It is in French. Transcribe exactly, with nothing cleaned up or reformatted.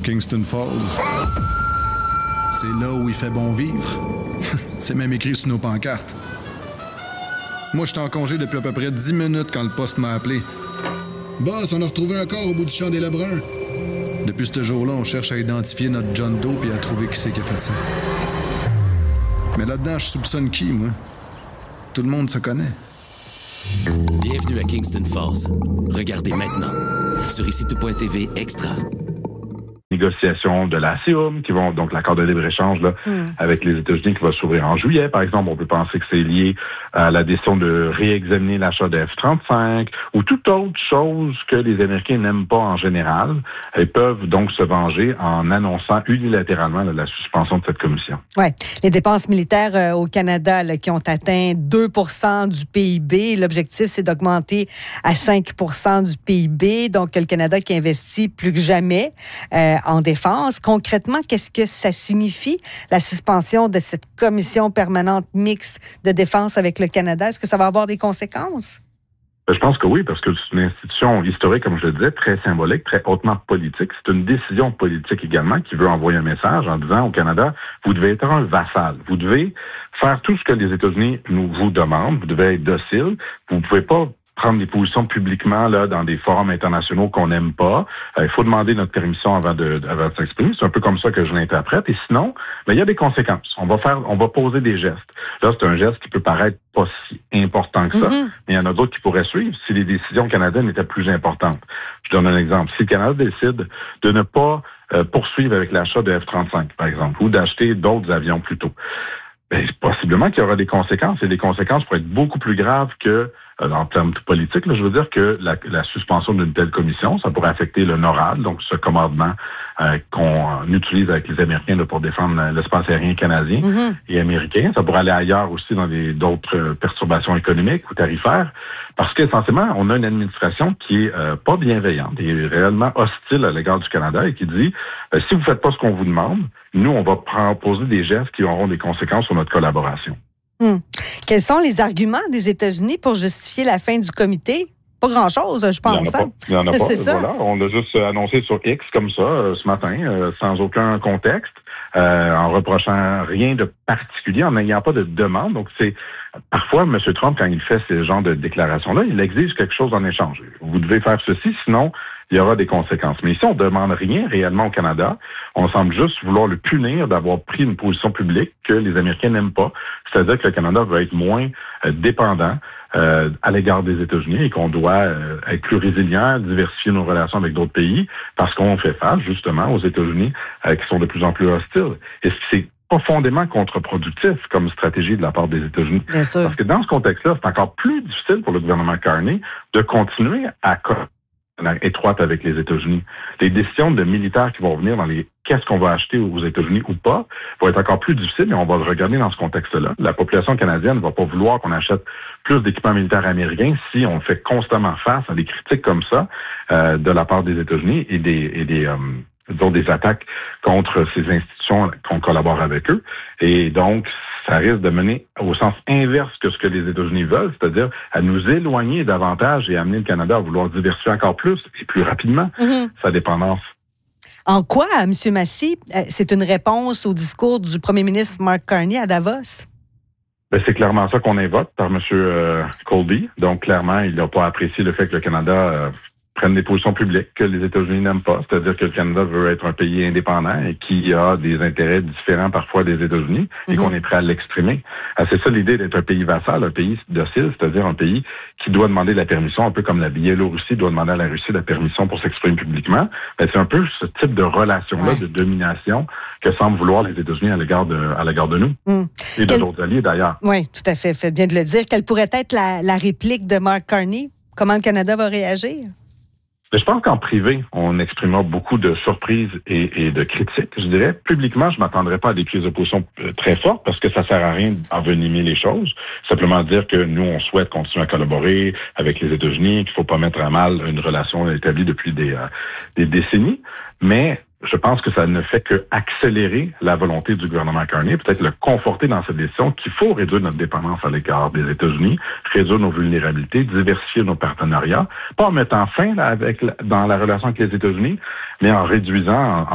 Kingston Falls. C'est là où il fait bon vivre. C'est même écrit sur nos pancartes. Moi, j'étais en congé depuis à peu près dix minutes quand le poste m'a appelé. Boss, on a retrouvé un corps au bout du champ des Lebrun. Depuis ce jour-là, on cherche à identifier notre John Doe et à trouver qui c'est qui a fait ça. Mais là-dedans, je soupçonne qui, moi? Tout le monde se connaît. Bienvenue à Kingston Falls. Regardez maintenant sur ici tout point t v Extra. Négociations de la C I O M, qui vont donc l'accord de libre-échange là, mm. avec les États-Unis qui va s'ouvrir en juillet, par exemple. On peut penser que c'est lié à la décision de réexaminer l'achat de F trente-cinq ou toute autre chose que les Américains n'aiment pas en général. Ils peuvent donc se venger en annonçant unilatéralement là, la suspension de cette commission. Oui. Les dépenses militaires euh, au Canada là, qui ont atteint deux pour cent du P I B. L'objectif, c'est d'augmenter à cinq pour cent du P I B. Donc, le Canada qui investit plus que jamais euh, en défense. Concrètement, qu'est-ce que ça signifie, la suspension de cette commission permanente mixte de défense avec le Canada? Est-ce que ça va avoir des conséquences? Je pense que oui, parce que c'est une institution historique, comme je le disais, très symbolique, très hautement politique. C'est une décision politique également qui veut envoyer un message en disant au Canada, vous devez être un vassal. Vous devez faire tout ce que les États-Unis nous vous demandent. Vous devez être docile. Vous ne pouvez pas prendre des positions publiquement là dans des forums internationaux qu'on n'aime pas. Euh, il faut demander notre permission avant de, avant de s'exprimer. C'est un peu comme ça que je l'interprète. Et sinon, ben, il y a des conséquences. On va faire, on va poser des gestes. Là, c'est un geste qui peut paraître pas si important que ça, mm-hmm. mais il y en a d'autres qui pourraient suivre si les décisions canadiennes étaient plus importantes. Je donne un exemple. Si le Canada décide de ne pas euh, poursuivre avec l'achat de F trente-cinq, par exemple, ou d'acheter d'autres avions plutôt, ben, possiblement qu'il y aura des conséquences. Et les conséquences pourraient être beaucoup plus graves que euh, en termes politiques. Là, je veux dire que la, la suspension d'une telle commission, ça pourrait affecter le NORAD, donc ce commandement euh, qu'on euh, utilise avec les Américains là, pour défendre l'espace aérien canadien mm-hmm. et américain. Ça pourrait aller ailleurs aussi dans des, d'autres euh, perturbations économiques ou tarifaires, parce qu'essentiellement, on a une administration qui est euh, pas bienveillante et réellement hostile à l'égard du Canada et qui dit euh, si vous faites pas ce qu'on vous demande, nous, on va proposer des gestes qui auront des conséquences sur notre collaboration. Hum. Quels sont les arguments des États-Unis pour justifier la fin du comité? Pas grand-chose, je pense. Il n'y en a pas. Il n'y en a pas. C'est voilà. Ça. On l'a juste annoncé sur X comme ça, euh, ce matin, euh, sans aucun contexte, euh, en reprochant rien de particulier, en n'ayant pas de demande. Donc, c'est parfois, M. Trump, quand il fait ce genre de déclaration-là, il exige quelque chose en échange. Vous devez faire ceci, sinon il y aura des conséquences. Mais ici, on ne demande rien réellement au Canada. On semble juste vouloir le punir d'avoir pris une position publique que les Américains n'aiment pas. C'est-à-dire que le Canada va être moins euh, dépendant euh, à l'égard des États-Unis et qu'on doit euh, être plus résilient, diversifier nos relations avec d'autres pays parce qu'on fait face justement aux États-Unis euh, qui sont de plus en plus hostiles. Et c'est profondément contre-productif comme stratégie de la part des États-Unis. Bien sûr. Parce que dans ce contexte-là, c'est encore plus difficile pour le gouvernement Carney de continuer à étroite avec les États-Unis. Les décisions de militaires qui vont venir dans les qu'est-ce qu'on va acheter aux États-Unis ou pas vont être encore plus difficiles, mais on va le regarder dans ce contexte-là. La population canadienne ne va pas vouloir qu'on achète plus d'équipements militaires américains si on fait constamment face à des critiques comme ça euh, de la part des États-Unis et des et des euh, disons, des attaques contre ces institutions qu'on collabore avec eux. Et donc, ça risque de mener au sens inverse que ce que les États-Unis veulent, c'est-à-dire à nous éloigner davantage et amener le Canada à vouloir diversifier encore plus et plus rapidement mm-hmm. sa dépendance. En quoi, M. Massy, c'est une réponse au discours du premier ministre Mark Carney à Davos? Ben, c'est clairement ça qu'on invoque par M. Euh, Colby. Donc, clairement, il n'a pas apprécié le fait que le Canada euh, prennent des positions publiques que les États-Unis n'aiment pas, c'est-à-dire que le Canada veut être un pays indépendant et qui a des intérêts différents parfois des États-Unis et mm-hmm. qu'on est prêt à l'exprimer. Alors, c'est ça l'idée d'être un pays vassal, un pays docile, c'est-à-dire un pays qui doit demander la permission, un peu comme la Biélorussie doit demander à la Russie la permission pour s'exprimer publiquement. Ben, c'est un peu ce type de relation-là, ouais. de domination que semblent vouloir les États-Unis à l'égard de, à l'égard de nous mm. et de Quel... d'autres alliés d'ailleurs. Oui, tout à fait, fait bien de le dire. Quelle pourrait être la, la réplique de Mark Carney? Comment le Canada va réagir? Je pense qu'en privé, on exprimera beaucoup de surprises et, et de critiques, je dirais. Publiquement, je m'attendrai pas à des prises de position très fortes parce que ça sert à rien d'envenimer les choses. Simplement dire que nous, on souhaite continuer à collaborer avec les États-Unis, qu'il faut pas mettre à mal une relation établie depuis des, euh, des décennies. Mais je pense que ça ne fait que accélérer la volonté du gouvernement Carney, peut-être le conforter dans cette décision qu'il faut réduire notre dépendance à l'égard des États-Unis, réduire nos vulnérabilités, diversifier nos partenariats, pas en mettant fin là, avec, dans la relation avec les États-Unis, mais en réduisant, en,